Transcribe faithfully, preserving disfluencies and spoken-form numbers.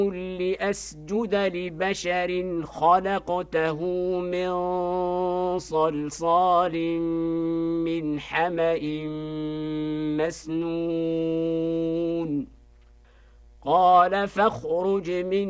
لأسجد لبشر خلقته من صلصال من حمأ مسنون قال فاخرج من